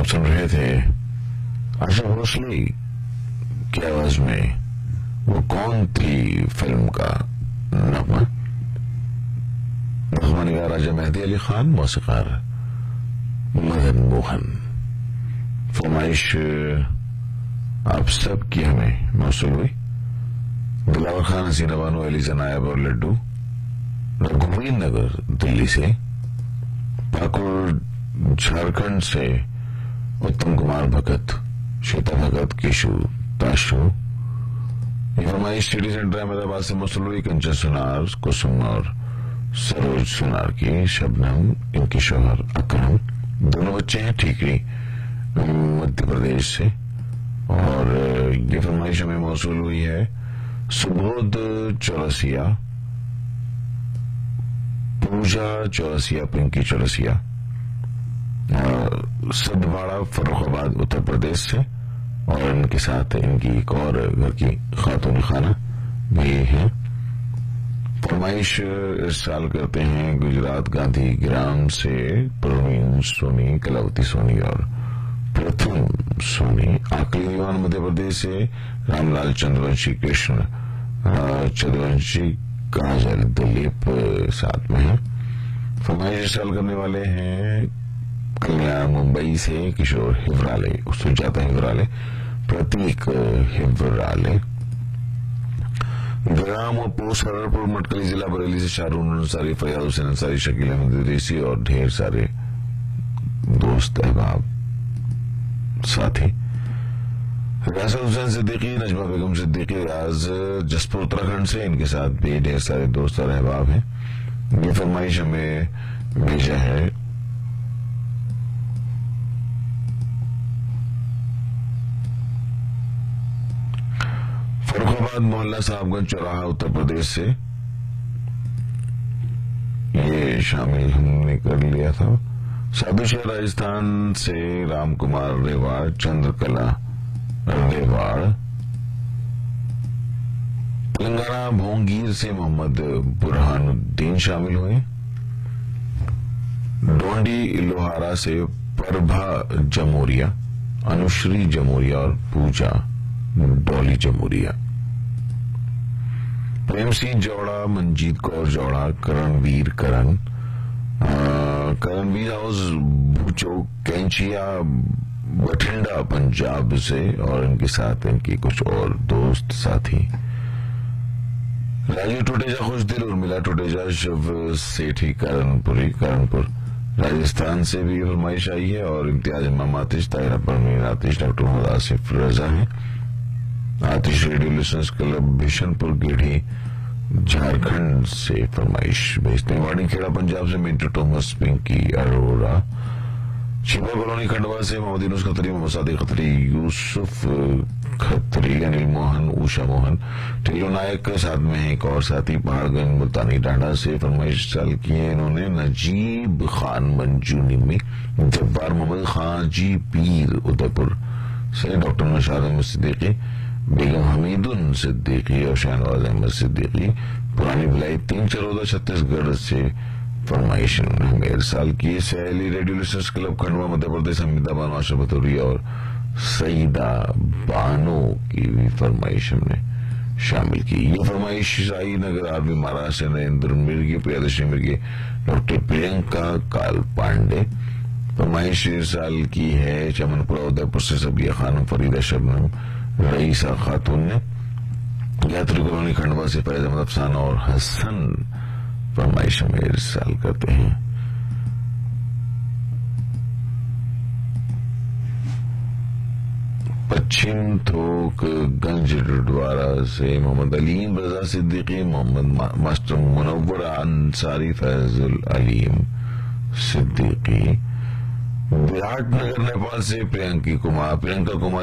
आप सुन रहे थे आशा भोसले की आवाज में वो कौन थी फिल्म का नगमा। नगमा निगार राजा मेहदी अली खान, मौसीकार मदन मोहन। फरमाइश आप सब की हमें मौसूल हुई। दिलावर खान, हसीना बानो, एलिजा नायब और लड्डू रघुवीर नगर दिल्ली से, पाकुड़ झारखंड से उत्तम कुमार भगत, श्वेता भगत, केशु ताशु। ये फरमाइश सिटी सेंटर अहमदाबाद से मौसूल हुई। कंचन सुनार, कुसुम और सरोज सुनार की, शबनम, इनके शौहर अकरम, दोनों बच्चे हैं ठीकरी मध्य प्रदेश से। और ये फरमाइश हमें मौसूल हुई है सुबोध चौरसिया, पूजा चौरसिया, पिंकी चौरसिया, सदवाड़ा फर्रुखाबाद उत्तर प्रदेश से। और इनके साथ इनकी एक और घर की खातून खाना भी है। फरमाइश इस साल करते हैं गुजरात गांधी ग्राम से प्रवीण सोनी, कलावती सोनी और प्रथम सोनी। आकली दीवान मध्य प्रदेश से रामलाल चंद्रवंशी, कृष्ण चंद्रवंशी, काजल, दिलीप साथ में है। फरमाइश इस साल करने वाले हैं कल्याण मुंबई से किशोर हिवराले, सुजाता हिवराले, प्रतीक हिवराले। विरामपुर सररपुर मटकली जिला बरेली से शाहरुन अंसारी, फैयाज हुसैन अंसारी, शकील अहमद रेसी और ढेर सारे दोस्त अहबाब साथी। रियासत हुसैन सिद्दीकी, नजमा बेगम सिद्दीकी, रियाज जसपुर उत्तराखंड से, इनके साथ भी ढेर सारे दोस्त और अहबाब हैं। ये फरमाइश हमें भेजा है फर्रुखाबाद मोहल्ला साहबगंज चौराहा उत्तर प्रदेश से। ये शामिल हमने कर लिया था। साधुशहर राजस्थान से राम कुमार रेवाड़, चंद्रकला रेवाड़। तेलंगाना भोंगीर से मोहम्मद बुरहानुद्दीन शामिल हुए। डोंडी लोहारा से प्रभा जमोरिया, अनुश्री जमोरिया और पूजा डॉली जमोरिया। प्रेम सिंह जौड़ा, मंजीत कौर जौड़ा, करणवीर करणवीर हाउस भूचो कैंचिया बठिंडा पंजाब से। और इनके साथ इनके कुछ और दोस्त साथी। राजीव टोटेजा खुशदिल, उर्मिला टोटेजा, शिव सेठी कानपुर राजस्थान से भी फरमाइश आई है। और इम्तियाज इमाम, आतिश, ताहिरा परवीन, आतिश, डॉक्टर मोहम्मद आसिफ रजा है। आतिश radio listeners club Bishanpur गेढ़ी Jharkhand से फरमाइश भेजते हैं। वाड़ीखेड़ा पंजाब से मिंटू थॉमस, पिंकी अरोड़ा। शिवा कॉलोनी खंडवा से मोहम्मद यूनुस खत्री, मोहम्मद सादिक खत्री, यूसुफ खत्री, अनिल मोहन, उषा मोहन, टिल्लो नायक साथ में एक और साथी। पहाड़गंज मुल्तानी डांडा से फरमाइश चाल की है इन्होंने नजीब खान मंजू निम्मी, जब्बार मोहम्मद खान जी पीर उदयपुर से, डॉक्टर नौशाद अहमद सिद्दीकी, बेगम हमीदुन सिद्दीकी और शहनवाज अहमद सिद्दीकी, पुरानी भिलाई 3 चरौदा छत्तीसगढ़ से फरमाइश हमें इरसाल की। सहेली radio listeners club Khandwa Madhya Pradesh, Hamida Bano, आशा बतौरी और सईदा बानो की भी फरमाइश हमने शामिल की। ये फरमाइश आई नगर आर्मी महाराष्ट्र, नरेंद्र मिर्गी, प्रियदर्शनी मिर्गी, डॉक्टर प्रियंका काल पांडे। फरमाइश इरसाल की है चमनपुरा उदयपुर से सबिया खानम, फरीदा शबनम, रईसा खातून ने। यात्री कॉलोनी खंडवा से फैज अहमद अफसान और हसन फरमाइश में इरसाल करते हैं। पश्चिम थोक गंज डोडवारा से मोहम्मद अलीम रजा सिद्दीकी, मोहम्मद मास्टर मुनव्वर अंसारी, फैजुल अलीम सिद्दीकी। विराटनगर नेपाल से प्रियंका कुमार